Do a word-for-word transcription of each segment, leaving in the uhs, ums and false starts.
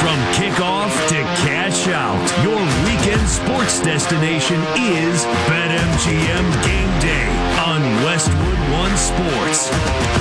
From kickoff to cash out, your weekend sports destination is BetMGM Game Day on Westwood One Sports.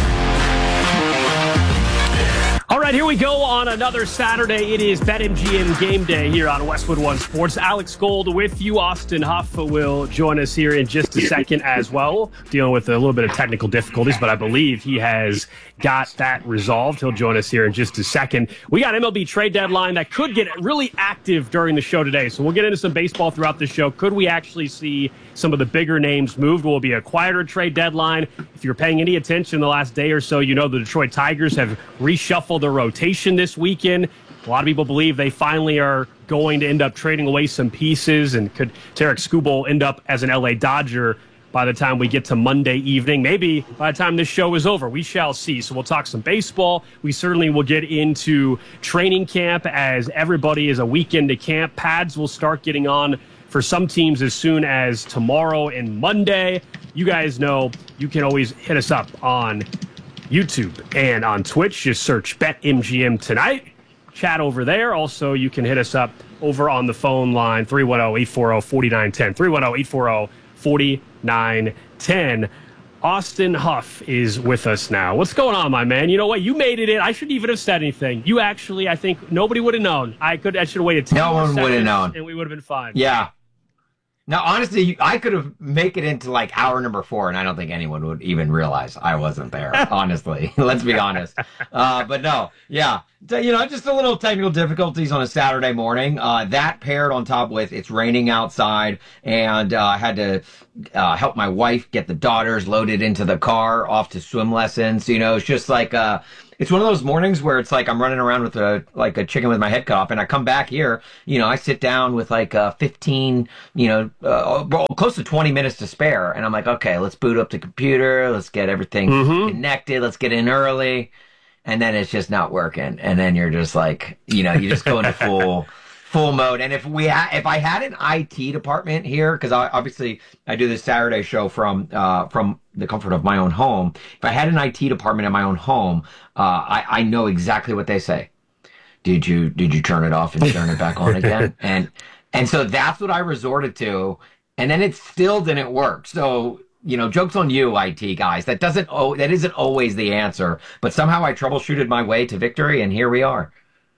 All right, here we go on another Saturday. It is BetMGM Game Day here on Westwood One Sports. Alex Gold with you. Austin Huff will join us here in just a second as well, dealing with a little bit of technical difficulties, but I believe he has got that resolved. He'll join us here in just a second. We got M L B trade deadline that could get really active during the show today, so we'll get into some baseball throughout the show. Could we actually see some of the bigger names moved? Will it be a quieter trade deadline? If you're paying any attention the last day or so, you know the Detroit Tigers have reshuffled their rotation this weekend. A lot of people believe they finally are going to end up trading away some pieces, and could Tarek Skubal end up as an L A Dodger by the time we get to Monday evening? Maybe by the time this show is over. We shall see. So we'll talk some baseball. We certainly will get into training camp as everybody is a weekend to camp. Pads will start getting on for some teams as soon as tomorrow and Monday. You guys know you can always hit us up on YouTube and on Twitch. Just search BetMGM Tonight. Chat over there. Also, you can hit us up over on the phone line, three one zero, eight four zero, four nine one zero, three one zero, eight four zero, four nine one zero. Austin Huff is with us now. What's going on, my man? You know what? You made it in. I shouldn't even have said anything. You actually, I think, nobody would have known. I could. I should have waited ten No one would have known. And we would have been fine. Yeah. Now, honestly, I could have make it into like hour number four, and I don't think anyone would even realize I wasn't there. Honestly, let's be honest. Uh, but no, yeah, so, you know, just a little technical difficulties on a Saturday morning. Uh, that paired on top with it's raining outside, and uh, I had to uh, help my wife get the daughters loaded into the car off to swim lessons. You know, it's just like uh, it's one of those mornings where it's like I'm running around with a like a chicken with my head cut off, and I come back here. You know, I sit down with like uh, fifteen, you know. Uh, close to twenty minutes to spare, and I'm like, okay, let's boot up the computer, let's get everything mm-hmm. connected, let's get in early, and then it's just not working, and then you're just like, you know, you just go into full full mode. And if we ha- if I had an I T department here, because I, obviously I do this Saturday show from uh, from the comfort of my own home, if I had an I T department in my own home, uh, I, I know exactly what they say. Did you did you turn it off and turn it back on again? And And so that's what I resorted to, and then it still didn't work. So, you know, joke's on you, I T guys. That doesn't oh, that isn't always the answer, but somehow I troubleshooted my way to victory, and here we are.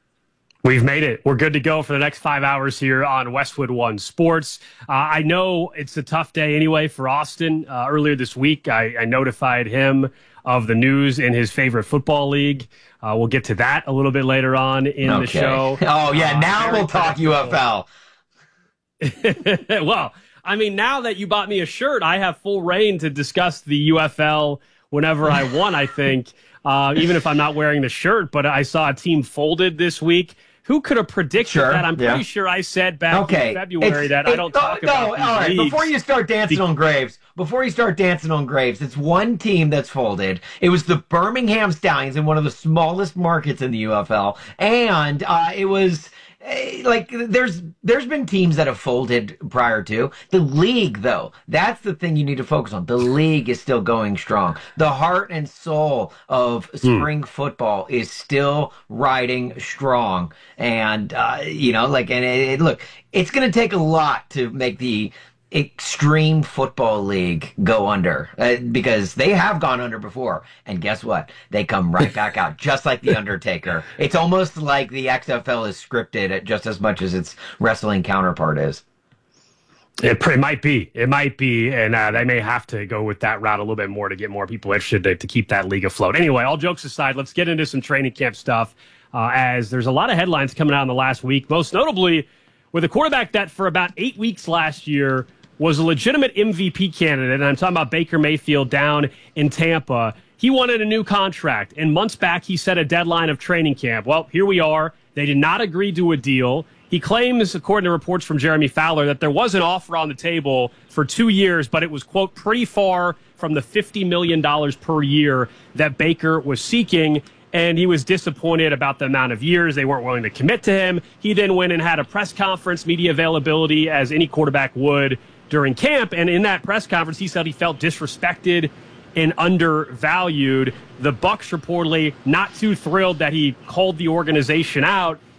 We've made it. We're good to go for the next five hours here on Westwood One Sports. Uh, I know it's a tough day anyway for Austin. Uh, earlier this week, I, I notified him of the news in his favorite football league. Uh, we'll get to that a little bit later on in okay. the show. Oh, yeah, uh, now we'll talk U F L. Well, I mean, now that you bought me a shirt, I have full reign to discuss the U F L whenever I want, I think, uh, even if I'm not wearing the shirt. But I saw a team folded this week. Who could have predicted sure, that? I'm pretty yeah. sure I said back okay. in February it's, that it, I don't oh, talk no, about all these right. leagues. Before you start dancing Be- on graves, before you start dancing on graves, it's one team that's folded. It was the Birmingham Stallions in one of the smallest markets in the U F L, and uh, it was. Like there's there's been teams that have folded prior to the league, though. That's the thing you need to focus on. The league is still going strong. The heart and soul of spring mm. football is still riding strong. And uh, you know, like, and it, it, look, it's going to take a lot to make the Extreme Football League go under, uh, because they have gone under before, and guess what? They come right back out, just like the Undertaker. It's almost like the X F L is scripted just as much as its wrestling counterpart is. It, it might be. It might be, and uh, they may have to go with that route a little bit more to get more people interested to, to keep that league afloat. Anyway, all jokes aside, let's get into some training camp stuff, uh, as there's a lot of headlines coming out in the last week, most notably with a quarterback that for about eight weeks last year was a legitimate M V P candidate, and I'm talking about Baker Mayfield down in Tampa. He wanted a new contract, and months back he set a deadline of training camp. Well, here we are. They did not agree to a deal. He claims, according to reports from Jeremy Fowler, that there was an offer on the table for two years, but it was, quote, pretty far from the fifty million dollars per year that Baker was seeking, and he was disappointed about the amount of years they weren't willing to commit to him. He then went and had a press conference, media availability, as any quarterback would during camp, and in that press conference, he said he felt disrespected and undervalued. The Bucs reportedly not too thrilled that he called the organization out,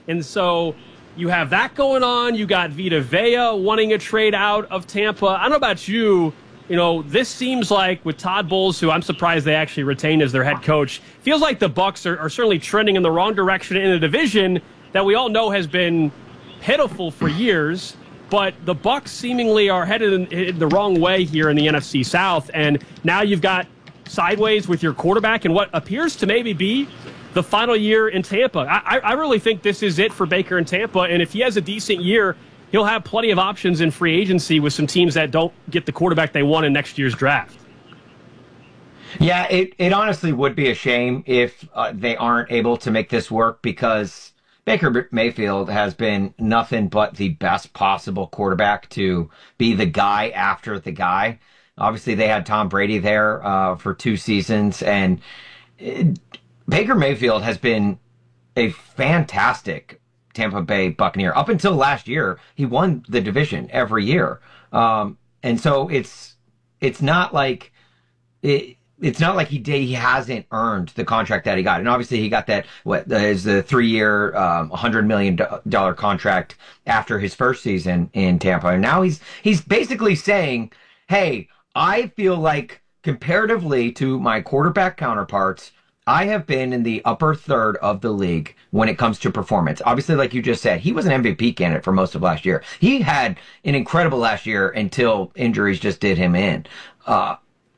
And so you have that going on. You got Vita Vea wanting a trade out of Tampa. I don't know about you. You know, this seems like with Todd Bowles, who I'm surprised they actually retained as their head coach, feels like the Bucs are, are certainly trending in the wrong direction in a division that we all know has been pitiful for years. But the Bucs seemingly are headed in, in the wrong way here in the N F C South. And now you've got sideways with your quarterback and what appears to maybe be the final year in Tampa. I, I really think this is it for Baker in Tampa. And if he has a decent year, he'll have plenty of options in free agency with some teams that don't get the quarterback they want in next year's draft. Yeah, it, it honestly would be a shame if uh, they aren't able to make this work, because Baker Mayfield has been nothing but the best possible quarterback to be the guy after the guy. Obviously, they had Tom Brady there uh, for two seasons, and it, Baker Mayfield has been a fantastic Tampa Bay Buccaneer. Up until last year, he won the division every year. Um, and so it's it's not like it, it's not like he did, he hasn't earned the contract that he got. And obviously he got that, what is the three-year, um, one hundred million dollars contract after his first season in Tampa. And now he's he's basically saying, hey, I feel like comparatively to my quarterback counterparts, I have been in the upper third of the league when it comes to performance. Obviously, like you just said, he was an M V P candidate for most of last year. He had an incredible last year until injuries just did him in. Uh,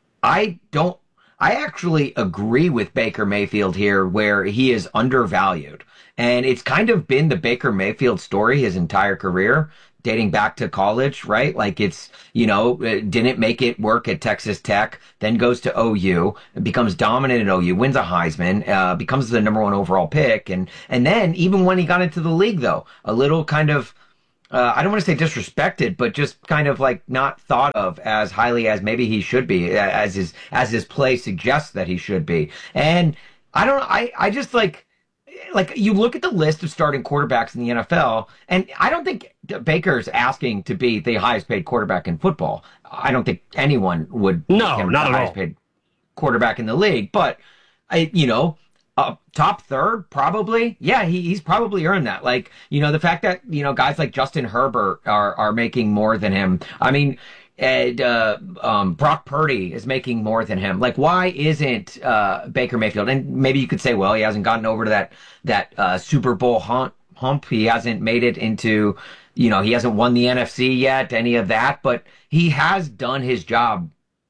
I don't, I actually agree with Baker Mayfield here where he is undervalued. And it's kind of been the Baker Mayfield story his entire career, dating back to college, right? Like it's, you know, didn't make it work at Texas Tech, then goes to O U, becomes dominant at O U, wins a Heisman, uh, becomes the number one overall pick. And, and then even when he got into the league, though, a little kind of, uh, I don't want to say disrespected, but just kind of like not thought of as highly as maybe he should be, as his, as his play suggests that he should be. And I don't, I, I just like, Like, you look at the list of starting quarterbacks in the N F L, and I don't think Baker's asking to be the highest paid quarterback in football. I don't think anyone would no, make him not the at highest all. paid quarterback in the league. But, I, you know, uh, top third, probably. Yeah, he, he's probably earned that. Like, you know, the fact that, you know, guys like Justin Herbert are, are making more than him. I mean, and uh, um, Brock Purdy is making more than him. Like, why isn't uh, Baker Mayfield? And maybe you could say, well, he hasn't gotten over to that that uh, Super Bowl hump. hump. He hasn't made it into, you know, he hasn't won the N F C yet, any of that. But he has done his job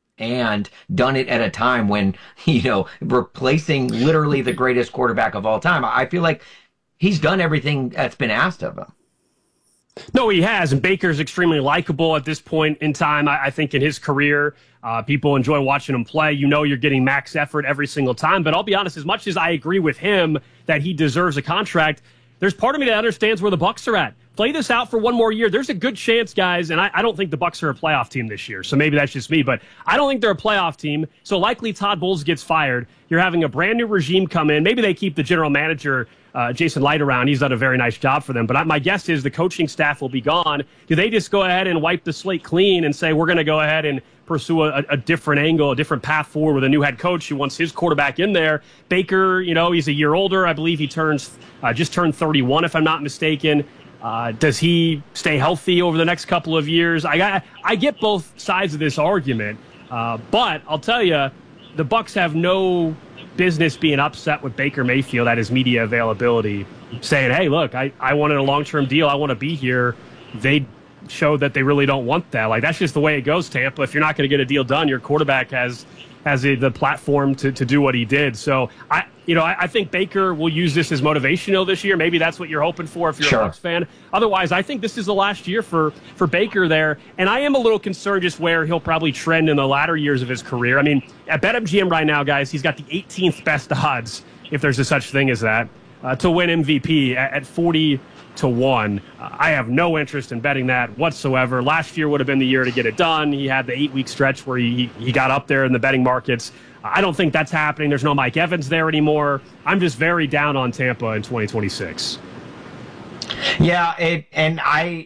and done it at a time when, you know, replacing literally the greatest quarterback of all time. I feel like he's done everything that's been asked of him. No, he has, and Baker's extremely likable at this point in time. I, I think in his career, uh, people enjoy watching him play. You know you're getting max effort every single time, but I'll be honest, as much as I agree with him that he deserves a contract, there's part of me that understands where the Bucs are at. Play this out for one more year. There's a good chance, guys, and I, I don't think the Bucs are a playoff team this year, so maybe that's just me, but I don't think they're a playoff team, so likely Todd Bowles gets fired. You're having a brand-new regime come in. Maybe they keep the general manager, uh, Jason Light, around. He's done a very nice job for them, but I, my guess is the coaching staff will be gone. Do they just go ahead and wipe the slate clean and say, we're going to go ahead and pursue a, a different angle, a different path forward with a new head coach who wants his quarterback in there? Baker, you know, he's a year older. I believe he turns uh, just turned thirty-one, if I'm not mistaken. Uh, does he stay healthy over the next couple of years? I got, I get both sides of this argument, uh, but I'll tell you, the Bucs have no business being upset with Baker Mayfield at his media availability, saying, hey, look, I, I wanted a long-term deal. I want to be here. They showed that they really don't want that. Like, that's just the way it goes, Tampa. If you're not going to get a deal done, your quarterback has has a, the platform to, to do what he did. So, I you know, I, I think Baker will use this as motivational this year. Maybe that's what you're hoping for if you're Sure. a Bucs fan. Otherwise, I think this is the last year for, for Baker there. And I am a little concerned just where he'll probably trend in the latter years of his career. I mean, at BetMGM right now, guys, he's got the eighteenth best odds, if there's a such thing as that, uh, to win M V P at, at forty to one. Uh, I have no interest in betting that whatsoever. Last year would have been the year to get it done. He had the eight-week stretch where he, he got up there in the betting markets. I don't think that's happening. There's no Mike Evans there anymore. I'm just very down on Tampa in twenty twenty-six. Yeah, it, and I,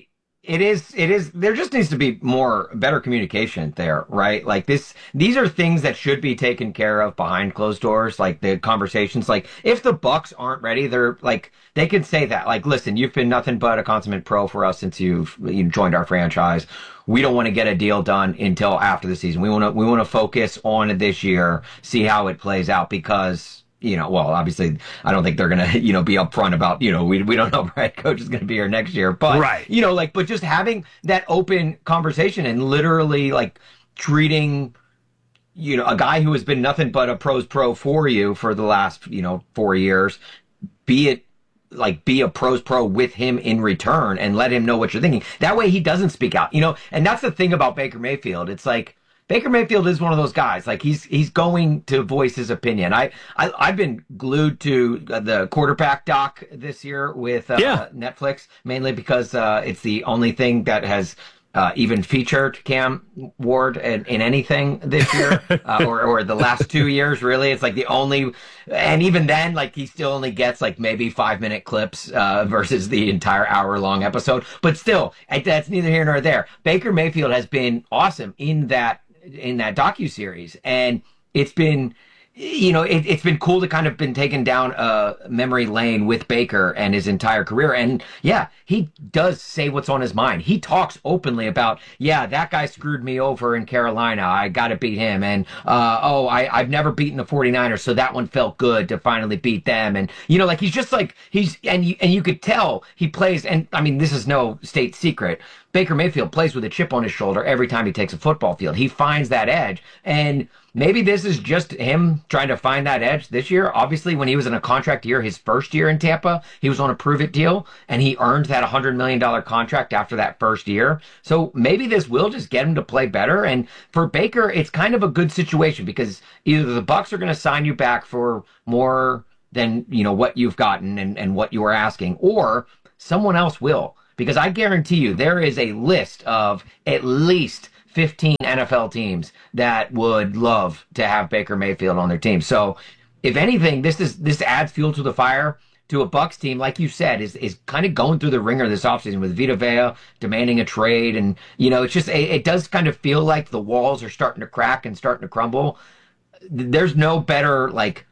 It is, it is, there just needs to be more, better communication there, right? Like this, these are things that should be taken care of behind closed doors, like the conversations. Like if the Bucks aren't ready, they're like, they could say that, like, listen, you've been nothing but a consummate pro for us since you've you joined our franchise. We don't want to get a deal done until after the season. We want to, we want to focus on it this year, see how it plays out because, you know, well, obviously, I don't think they're going to, you know, be upfront about, you know, we we don't know if our head coach is going to be here next year. But, right. you know, like, but just having that open conversation and literally, like, treating, you know, a guy who has been nothing but a pro's pro for you for the last, you know, four years, be it, like, be a pro's pro with him in return and let him know what you're thinking. That way he doesn't speak out, you know, and that's the thing about Baker Mayfield. It's like, Baker Mayfield is one of those guys. Like he's he's going to voice his opinion. I, I I've been glued to the quarterback doc this year with uh, yeah. Netflix, mainly because uh, it's the only thing that has uh, even featured Cam Ward in, in anything this year, uh, or or the last two years. Really, it's like the only, and even then, like he still only gets like maybe five minute clips uh, versus the entire hour long episode. But still, that's neither here nor there. Baker Mayfield has been awesome in that. in that docuseries. And it's been, you know, it, it's been cool to kind of been taken down a memory lane with Baker and his entire career. And yeah, he does say what's on his mind. He talks openly about, yeah, that guy screwed me over in Carolina. I got to beat him. And, uh, oh, I, I've never beaten the 49ers. So that one felt good to finally beat them. And, you know, like he's just like, he's, and you, and you could tell he plays. And I mean, this is no state secret. Baker Mayfield plays with a chip on his shoulder every time he takes a football field. He finds that edge. And maybe this is just him trying to find that edge this year. Obviously, when he was in a contract year, his first year in Tampa, he was on a prove-it deal, and he earned that one hundred million dollars contract after that first year. So maybe this will just get him to play better. And for Baker, it's kind of a good situation because either the Bucs are going to sign you back for more than, you know, what you've gotten and, and what you are asking, or someone else will. Because I guarantee you there is a list of at least fifteen N F L teams that would love to have Baker Mayfield on their team. So if anything, this is this adds fuel to the fire to a Bucs team, like you said, is is kind of going through the ringer this offseason with Vita Vea demanding a trade. And, you know, it's just, it, it does kind of feel like the walls are starting to crack and starting to crumble. There's no better, like,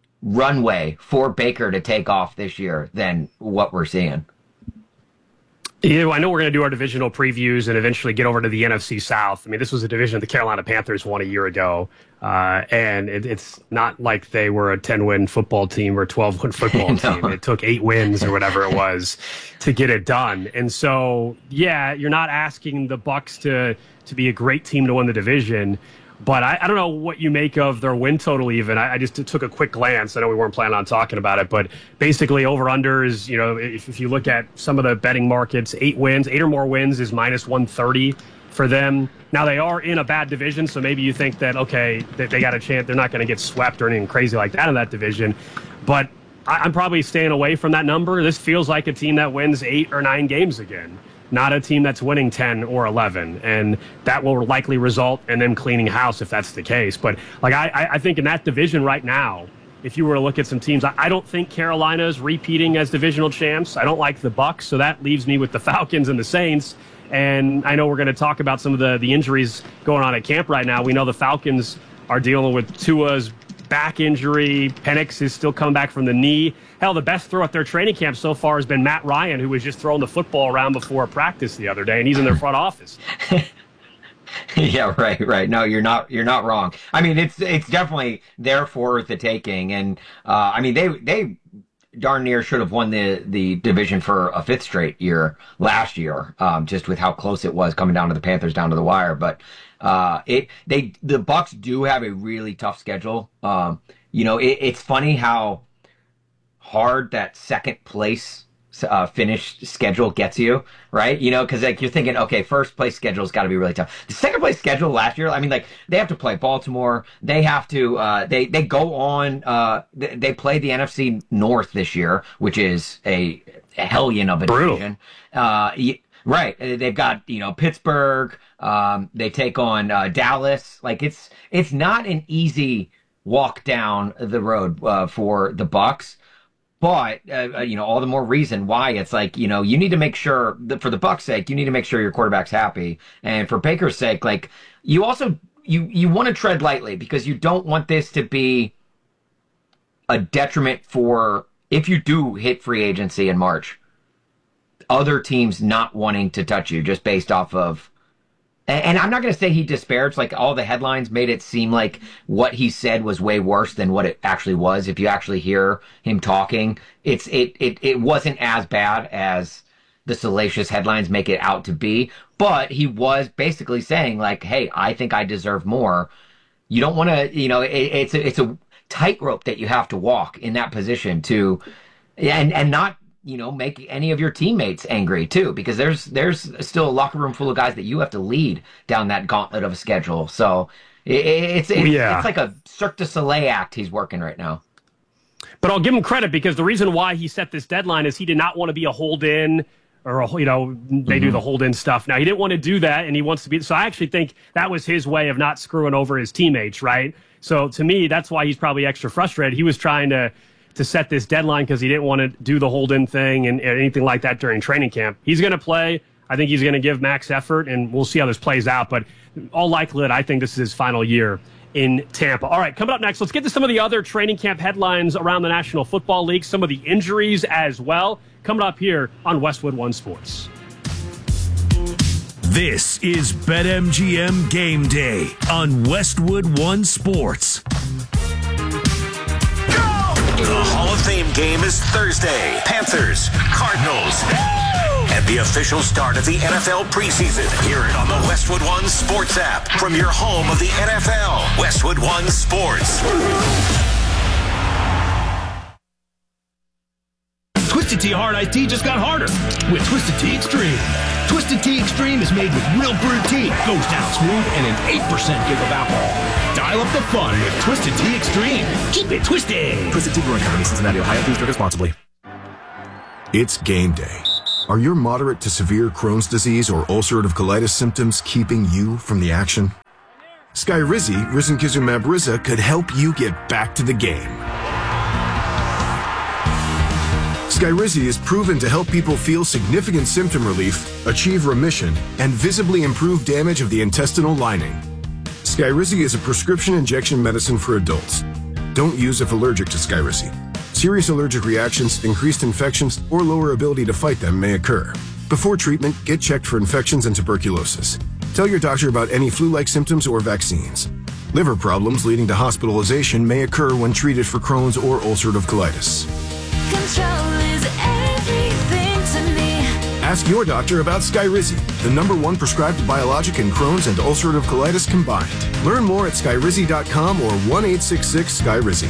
runway for Baker to take off this year than what we're seeing. Yeah, I know we're going to do our divisional previews and eventually get over to the N F C South. I mean, this was a division the Carolina Panthers won a year ago, uh, and it, it's not like they were a ten-win football team or twelve-win football no. team. It took eight wins or whatever it was to get it done. And so, yeah, you're not asking the Bucs to to be a great team to win the division. But I, I don't know what you make of their win total even. I, I just took a quick glance. I know we weren't planning on talking about it, but basically over-unders, you know, if, if you look at some of the betting markets, eight wins, eight or more wins is minus one thirty for them. Now, they are in a bad division, so maybe you think that, okay, that they got a chance. They're not going to get swept or anything crazy like that in that division. But I, I'm probably staying away from that number. This feels like a team that wins eight or nine games again. Not a team that's winning ten or eleven, and that will likely result in them cleaning house if that's the case. But like I, I think in that division right now, if you were to look at some teams, I, I don't think Carolina's repeating as divisional champs. I don't like the Bucs, so that leaves me with the Falcons and the Saints. And I know we're going to talk about some of the, the injuries going on at camp right now. We know the Falcons are dealing with Tua's back injury. Penix is still coming back from the knee. Hell, the best throw at their training camp so far has been Matt Ryan, who was just throwing the football around before practice the other day, and he's in their front office. Yeah, right, right. No, you're not. You're not wrong. I mean, it's it's definitely there for the taking, and uh, I mean, they they darn near should have won the the division for a fifth straight year last year, um, just with how close it was coming down to the Panthers down to the wire. But uh, it they the Bucs do have a really tough schedule. Um, you know, it, it's funny how hard that second place uh, finish schedule gets you, right? You know, because like you're thinking, okay, first place schedule's got to be really tough. The second place schedule last year, I mean, like they have to play Baltimore. They have to, uh, they they go on. Uh, they, they play the N F C North this year, which is a, a hellion of a Brutal. division. Uh, right? They've got you know Pittsburgh. Um, they take on uh, Dallas. Like it's it's not an easy walk down the road uh, for the Bucs. But, uh, you know, all the more reason why it's like, you know, you need to make sure that for the Bucs' sake, you need to make sure your quarterback's happy. And for Baker's sake, like, you also, you, you want to tread lightly because you don't want this to be a detriment for, if you do hit free agency in March, other teams not wanting to touch you just based off of, and I'm not going to say he disparaged, like all the headlines made it seem like what he said was way worse than what it actually was. If you actually hear him talking, it's it it it wasn't as bad as the salacious headlines make it out to be. But he was basically saying like, hey, I think I deserve more. You don't want to, you know, it, it's a, it's a tightrope that you have to walk in that position to, and and not, you know, make any of your teammates angry too, because there's there's still a locker room full of guys that you have to lead down that gauntlet of a schedule. So it, it's it's, yeah. it's like a Cirque du Soleil act he's working right now. But I'll give him credit because the reason why he set this deadline is he did not want to be a hold-in or, a, you know, they mm-hmm. do the hold-in stuff. Now, he didn't want to do that, and he wants to be. So I actually think that was his way of not screwing over his teammates, right? So to me, that's why he's probably extra frustrated. He was trying to to set this deadline because he didn't want to do the hold-in thing and, and anything like that during training camp. He's going to play. I think he's going to give max effort, and we'll see how this plays out. But all likelihood, I think this is his final year in Tampa. All right, coming up next, let's get to some of the other training camp headlines around the National Football League, some of the injuries as well. Coming up here on Westwood One Sports. This is BetMGM Game Day on Westwood One Sports. The Hall of Fame game is Thursday. Panthers, Cardinals, and the official start of the N F L preseason. Hear it on the Westwood One Sports app from your home of the N F L. Westwood One Sports. Twisted Tea Hard Iced Tea just got harder with Twisted Tea Extreme. Twisted Tea Extreme is made with real brewed tea, goes down smooth, and an eight percent kick of alcohol. Dial up the fun with Twisted Tea Extreme. Keep it twisted. Twisted Tea Brewing Company, Cincinnati, Ohio. Please drink responsibly. It's game day. Are your moderate to severe Crohn's disease or ulcerative colitis symptoms keeping you from the action? Skyrizi, risankizumab Riza, could help you get back to the game. Skyrizi is proven to help people feel significant symptom relief, achieve remission, and visibly improve damage of the intestinal lining. Skyrizi is a prescription injection medicine for adults. Don't use if allergic to Skyrizi. Serious allergic reactions, increased infections, or lower ability to fight them may occur. Before treatment, get checked for infections and tuberculosis. Tell your doctor about any flu-like symptoms or vaccines. Liver problems leading to hospitalization may occur when treated for Crohn's or ulcerative colitis. Control is everything to me. Ask your doctor about Skyrizi, the number one prescribed biologic in Crohn's and ulcerative colitis combined. Learn more at skyrizi dot com or one eight six six Skyrizi.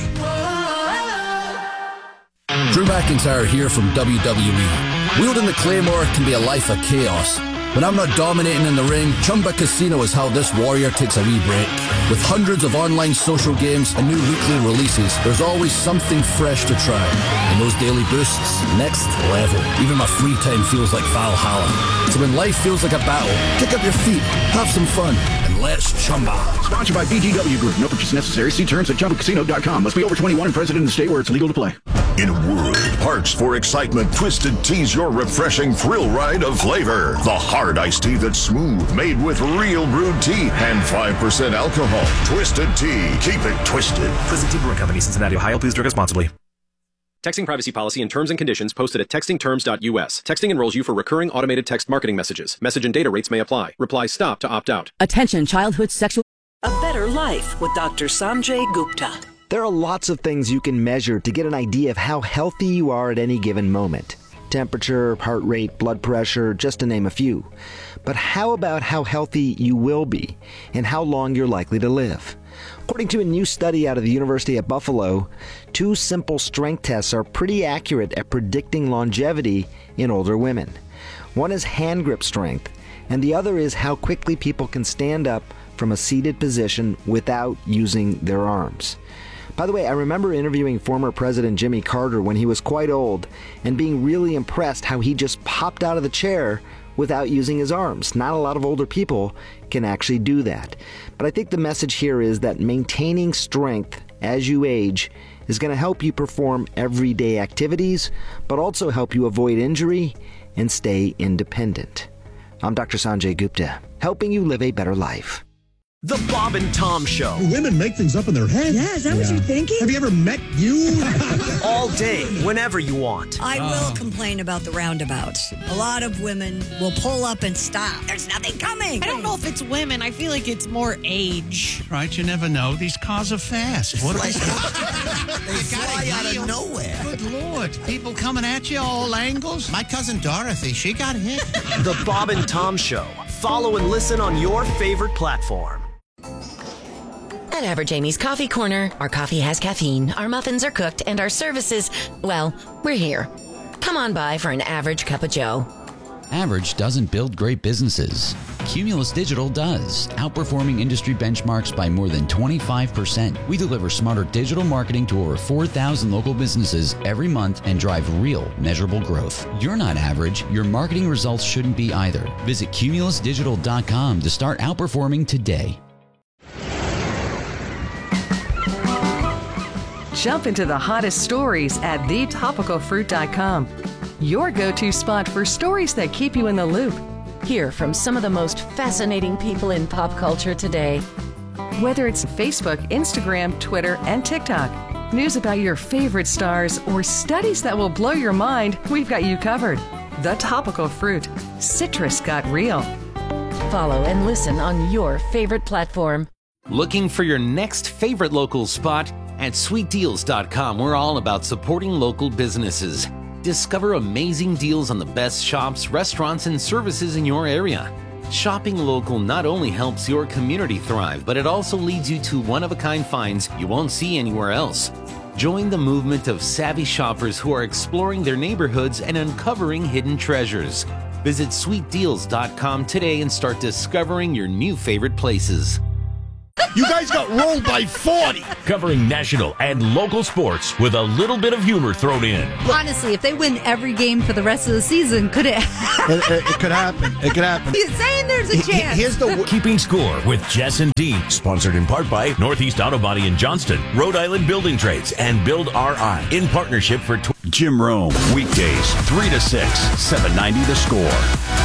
Drew McIntyre here from W W E. Wielding the Claymore can be a life of chaos. When I'm not dominating in the ring, Chumba Casino is how this warrior takes a wee break. With hundreds of online social games and new weekly releases, there's always something fresh to try. And those daily boosts, next level. Even my free time feels like Valhalla. So when life feels like a battle, kick up your feet, have some fun, and let's Chumba. Sponsored by B G W Group. No purchase necessary. See terms at chumba casino dot com. Must be over twenty-one and present in the state where it's legal to play. In a world parched for excitement, Twisted Tea's your refreshing thrill ride of flavor. The hard iced tea that's smooth, made with real brewed tea and five percent alcohol. Twisted Tea. Keep it twisted. Twisted Tea Brewing Company, Cincinnati, Ohio. Please drink responsibly. Texting privacy policy and terms and conditions posted at texting terms dot U S. Texting enrolls you for recurring automated text marketing messages. Message and data rates may apply. Reply stop to opt out. Attention childhood sexual... A better life with Doctor Sanjay Gupta. There are lots of things you can measure to get an idea of how healthy you are at any given moment. Temperature, heart rate, blood pressure, just to name a few. But how about how healthy you will be and how long you're likely to live? According to a new study out of the University at Buffalo, two simple strength tests are pretty accurate at predicting longevity in older women. One is hand grip strength, and the other is how quickly people can stand up from a seated position without using their arms. By the way, I remember interviewing former President Jimmy Carter when he was quite old and being really impressed how he just popped out of the chair without using his arms. Not a lot of older people can actually do that. But I think the message here is that maintaining strength as you age is going to help you perform everyday activities, but also help you avoid injury and stay independent. I'm Doctor Sanjay Gupta, helping you live a better life. The Bob and Tom Show. Women make things up in their head. Yeah, is that yeah. what you're thinking? Have you ever met you? All day, whenever you want. I oh. will complain about the roundabouts. A lot of women will pull up and stop. There's nothing coming. I don't know if it's women. I feel like it's more age. Right, you never know. These cars are fast. What are they? They fly out of nowhere. Good Lord. People coming at you all angles. My cousin Dorothy, she got hit. The Bob and Tom Show. Follow and listen on your favorite platform. At Average Amy's Coffee Corner, our coffee has caffeine, our muffins are cooked, and our services, well, we're here. Come on by for an average cup of joe. Average doesn't build great businesses. Cumulus Digital does, outperforming industry benchmarks by more than twenty-five percent. We deliver smarter digital marketing to over four thousand local businesses every month and drive real, measurable growth. You're not average. Your marketing results shouldn't be either. Visit cumulus digital dot com to start outperforming today. Jump into the hottest stories at the topical fruit dot com. Your go-to spot for stories that keep you in the loop. Hear from some of the most fascinating people in pop culture today. Whether it's Facebook, Instagram, Twitter, and TikTok, news about your favorite stars, or studies that will blow your mind, we've got you covered. The Topical Fruit. Citrus got real. Follow and listen on your favorite platform. Looking for your next favorite local spot? At sweet deals dot com, we're all about supporting local businesses. Discover amazing deals on the best shops, restaurants, and services in your area. Shopping local not only helps your community thrive, but it also leads you to one-of-a-kind finds you won't see anywhere else. Join the movement of savvy shoppers who are exploring their neighborhoods and uncovering hidden treasures. Visit sweet deals dot com today and start discovering your new favorite places. You guys got rolled by forty. Covering national and local sports with a little bit of humor thrown in. Honestly, if they win every game for the rest of the season, could it it, it, it could happen. It could happen. He's saying there's a chance. Here's the Keeping Score with Jess and Dean. Sponsored in part by Northeast Auto Body in Johnston, Rhode Island Building Trades, and Build R I. In partnership for tw- Jim Rome. Weekdays, three to six, seven ninety The Score.